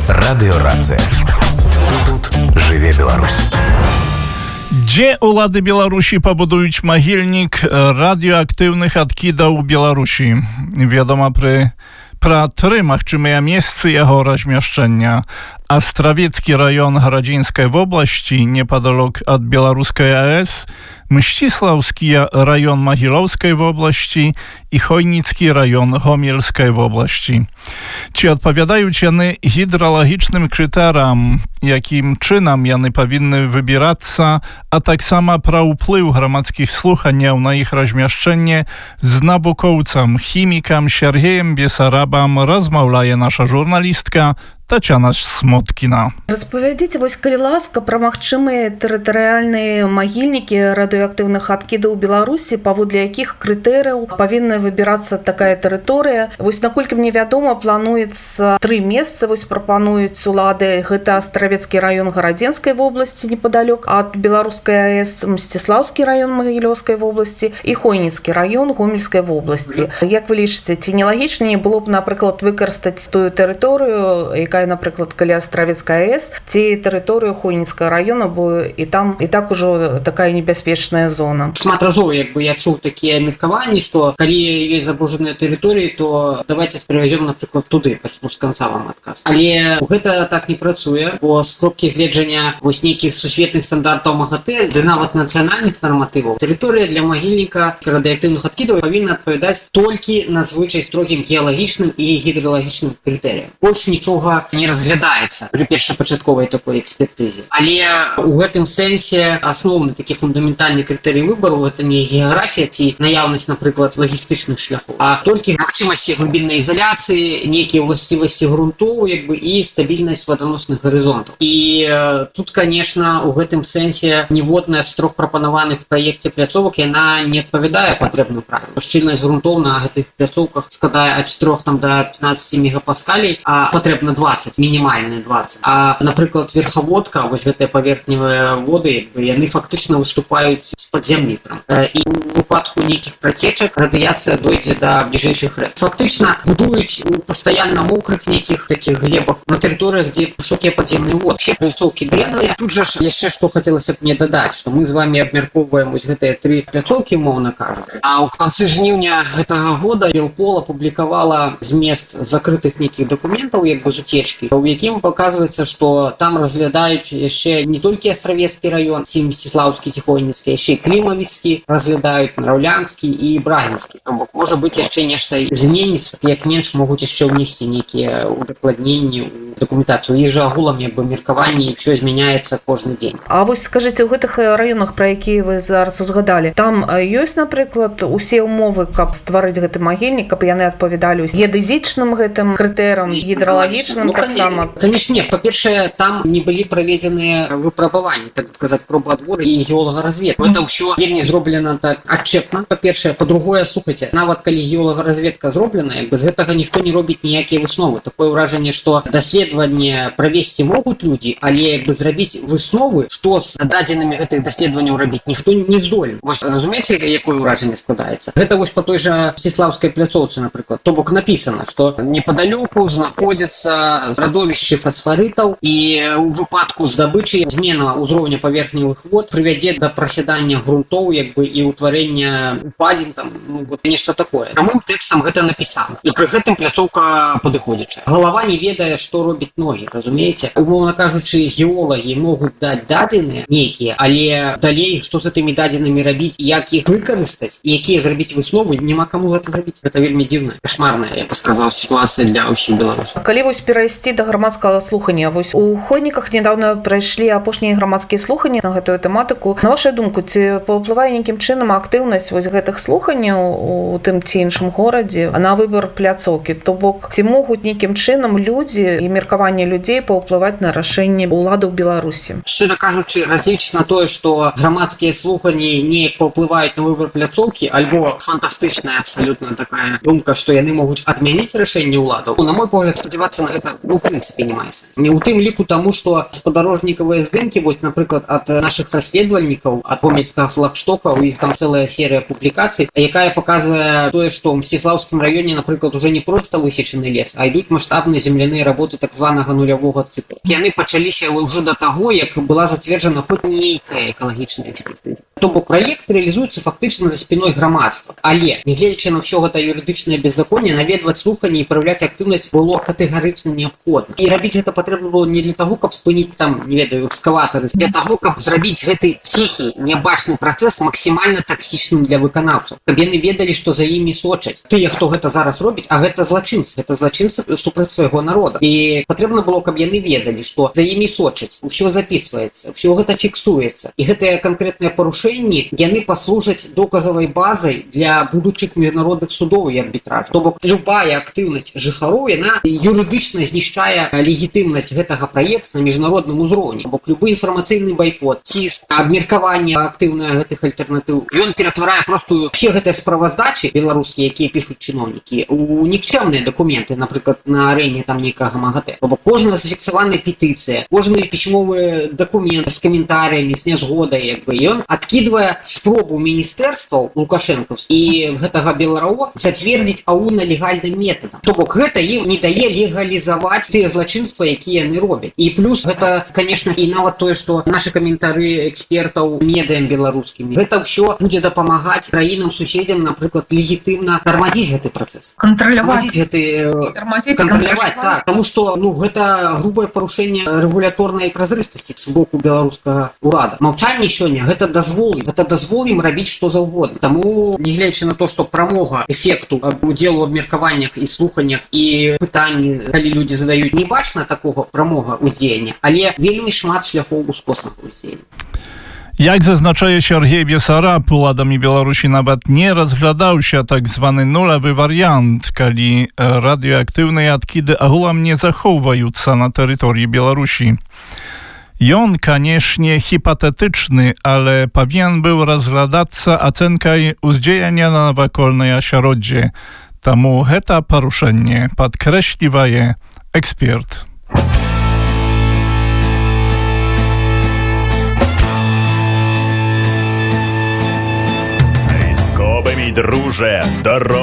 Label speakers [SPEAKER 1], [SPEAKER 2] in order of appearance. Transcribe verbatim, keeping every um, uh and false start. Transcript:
[SPEAKER 1] Радыёрацыя. Тут жыве Беларусь.
[SPEAKER 2] Дзе улады Беларусі пабудуюць магільнік радыёактыўных адкідаў Беларусі? Вядома пры пра тры магчымыя месцы яго размяшчэння. Астравецкі раён Гарадзінскай вобласці непадалёк ад Беларускай АЭС, Мсціслаўскі раён Магілёўскай вобласці і Хойніцкі раён Гомельскай вобласці. Ці адпавядаюць яны гідралагічным крытэрыям, якім чынам яны павінны выбірацца, а таксама пра ўплыў грамадскіх слуханняў на іх размяшчэнне з навукоўцам, хімікам Сергеем Бесарабам размаўляе наша журналістка Тачана Смоткіна.
[SPEAKER 3] Распавядзіце, вось, калі ласка, пра магчымыя тэрытарыяльныя магільнікі радыёактыўных адкідаў у Беларусі, паводле якіх крытэрыяў павінна выбірацца такая тэрыторыя. Вось, наколькі мне вядома, плануецца тры месцы, вось прапануюць улады. Гэта Астравецкі раён Гарадзінскай вобласці непадалёк ад Беларускай АЭС, Мсціслаўскі раён Магілёўскай вобласці і Хойніцкі раён Гомельскай вобласці. Як вы лічыце, ці нелагічней было б, напрыклад, выкарыстаць тую тэрыторыю, якая, напрыклад, каля Астравецкай АЭС, ці тэрыторыю Хойніцкага раёна, бо і там і так ужо такая небяспечная зона.
[SPEAKER 4] Шмат разоў, як бы, я чуў такія меркаванні, што калі ёсць забруджаныя тэрыторыі, то давайте перавязём, напрыклад, туды, пачну з канца вам адказ. Але гэта так не працуе, бо з кропкі гледжання вось нейкіх сусветных стандартаў МАГАТЭ, ды нават нацыянальных нарматываў, тэрыторыя для магільніка радыёактыўных адкідаў павінна адпавядаць толькі надзвычай строгім геалагічным і гідралагічным крытэрыям. Больш нічога не разглядаецца пры першапачатковай такой экспертызе. Але у гэтым сэнсе асноўны такі фундаментальны крытэрый выбару гэта не геаграфія ці наяўнасць, напрыклад, лагістычных шляхоў, а толькі магчымасці глыбіннай ізаляцыі, нейкія ўласцівасці грунтоў, як бы, і стабільнасць ваданосных гарызонтаў. І э, тут, конечно, у гэтым сэнсе ніводная з трох прапанаваных у праекце пляцовак яна не адпавядае патрэбным правілам. Шчыльнасць грунтоў на гэтых пляцоўках складае ад чатырох там да пятнаццаці мегапаскалей, а патрэбна дваццаць, мінімальныя дваццаць. А, напрыклад, верхаводка, вось гэтыя паверхневыя воды, яны фактычна выступаюць з-пад зямлі. І у выпадку нейкіх працечак радыяцыя дойдзе да бліжэйшых рэк. Фактычна будуюць у пастаянна мокрых нейкіх такіх глебах на тэрыторыях, дзе высокія падземныя воды. Все пляцоўкі дрэнныя. Тут жа яшчэ што хацелася б мне дадаць, што мы з вами абмяркоўваем вось гэтыя тры пляцоўкі, умоўна кажучы. А ў канцы жніўня гэтага года Белпол апублікавала змест закрытых нейкіх дакументаў, як бы з уцечкі, у якім паказваецца, што там разглядаюць яшчэ не толькі Астравецкі раён, ці Мсціслаўскі ці Хойніцкі, яшчэ і Клімавіцкі разглядаюць, Драўлянскі і Брагінскі. Бо можа быць яшчэ нешта зменіцца, як менш могуць яшчэ ўнесці нейкія удакладненні ў дакументацыю. У іх жа агулам, як бы, меркаванні, і ўсё змяняецца кожны дзень.
[SPEAKER 3] А вось скажыце, у гэтых раёнах, пра якія вы зараз узгадалі, там ёсць, напрыклад, усе ўмовы, каб стварыць гэты магільнік, каб яны адпавядалі геадэзічным гэтым крытэрам, гідралагічным, ну, таксама?
[SPEAKER 4] Конечно, нет. Па-першае, там не былі праведзеныя выпрабаванні, так сказаць, пробаадборы і геолагаразведка. Гэта ўсё вельмі зроблена так адчэпна, па-першае. Па-другое, слухайце, нават калі геолагаразведка зроблена, як бы з гэтага ніхто не робіць ніякія высновы. Такое ўражанне, што даследаванне правесці могуць людзі, але як бы зрабіць высновы, што з дадзенымі гэтых даследаванняў рабіць, ніхто не здолен. Вось разумееце, якое ўражанне складаецца? Гэта вось па той жа Мсціслаўскай пляцоўцы, напрыклад. То бок напісана, што непадалёку знаходзяцца радовішчы фасфарытаў, і ў выпадку здабычы змена ўзроўня паверхневых вод прывядзе да прасядання грунтоў, як бы, і ўтварэння упадзін, там, ну, вот нешта такое. Прамым тэкстам гэта напісана. І пры гэтым пляцоўка падыходзячая. Галава не ведае, што робіць ногі, разумееце? Умоўна кажучы, геолагі могуць даць дадзеныя нейкія, але далей, што з гэтымі дадзенымі рабіць, як іх выкарыстаць, якія зрабіць высновы, няма каму гэта зрабіць. Гэта вельмі дзіўная, кашмарная, я б сказаў, сітуацыя для ўсіх беларусаў.
[SPEAKER 3] Калі вось перайсці да грамадскага слухання, вось у Хойніках недавно прайшлі апошнія грамадскія слуханні на гэтую тэматыку. На вашу думку, ці паўплывае нейкім чынам актыўнасць вось гэтых слуханняў у тым ці іншым горадзе на выбар пляцоўкі? То бок, ці могуць нейкім чынам людзі і меркаванне людзей паўплываць на рашэнне уладаў Беларусі?
[SPEAKER 4] Шчыра кажучы, разлічыць на тое, што грамадскія слуханні неяк паўплываюць на выбар пляцоўкі, альбо фантастычная абсалютна такая думка, што яны могуць адмяніць рашэнне ўладаў. На мой погляд, спадзявацца на гэта, ну, ў прынцыпе, не мае сэнсу. Не ў тым ліку таму, што спадарожнікавыя здымкі, вось, напрыклад, ад нашых расследавальнікаў, ад гомельскага флагштока, у іх там цэлая серыя публікацый, якая паказвае тое, што ў Мсціслаўскім раёне, напрыклад, уже не проста высечаны лес, а ідуць маштабныя земляныя работы так так званага нулявога цыкла. Яны пачаліся ўжо да таго, як была зацверджана хоць нейкая экалагічная экспертыза. То бок праект рэалізуецца фактычна за спіной грамадства. Але, нягледзячы на ўсё гэта юрыдычнае беззаконне, наведваць слуханні і праяўляць актыўнасць было катэгарычна неабходна. І рабіць гэта патрэбна было не для таго, каб спыніць там, не ведаю, экскаватары, для таго, каб зрабіць гэты ціхі, нябачны працэс максімальна таксічным для выканаўцаў. Каб яны ведалі, што за імі сочаць. Тыя, хто гэта зараз робіць, а гэта злачынцы, гэта злачынцы супраць свайго народа. І патрэбна было, каб яны ведалі, што за імі сочаць, усё записываецца, усё гэта фіксуецца. І гэтыя канкрэтныя парушэнні, яны паслужаць доказавай базай для будучых міжнародных судоў і арбітражаў. То бок любая актыўнасць жыхароў, яна юрыдычна знішчае легітымнасць гэтага праекта на міжнародным узроўні. Бок любы інфармацыйны байкот, ціск, абмеркаванне актыўнае гэтых альтэрнатыў, ён ператварае простую все гэтыя справаздачы беларускія, якія пішуць чыноўнікі, у нікчэмныя дакументы, напрыклад, на арэне там нейкага МАГАТЭ. Бо кожная зафіксаваная петыцыя, кожны пісьмовы дакумент з каментарыямі, з нязгодай, як бы, ён адкідвае спробу міністэрстваў лукашэнкаўскіх і гэтага БелРАО зацвердзіць АУ на легальным метадам. То бок гэта ім не дае легалізаваць тыя злачынствы, якія яны робяць. І плюс гэта, конечно, і нават тое, што нашы каментары экспертаў медыям беларускімі, гэта ўсё будзе дапамагаць краінам суседзям, напрыклад, легітымна тармазіць гэты працэс.
[SPEAKER 5] Кантраляваць
[SPEAKER 4] гэты
[SPEAKER 5] тармазіць,
[SPEAKER 4] кантраляваць, так, тому што ну гэта грубае парушэнне рэгуляторнай празрыстасці з боку беларускага ўрада. Маўчанне сёння гэта дазвол, гэта дазвол ім рабіць што заўгодна. Таму, нягледзячы на то, што прамога эфекту удзелу ў абмеркаваннях і слуханнях і пытанні, калі людзі задаюць, не бачна такога прамога ўдзеяння, але вельмі шмат шляхоў ускоснага ўдзеяння.
[SPEAKER 2] Jak zaznaczaje Сергей Бесараб, уладамі Беларусі нават не разглядаўся так званы нулявы варыянт, калі радыеактыўныя адкіды агулам не захоўваюцца на тэрыторыі Беларусі. Ён, канешне, hipotetyczny, ale powinien był rozglądаться ocenkaj uzdźejania na nawakольne środzie. Tamu heta poruszenie podkreśliwaje ekspert.
[SPEAKER 1] Скобами, друже, дорога.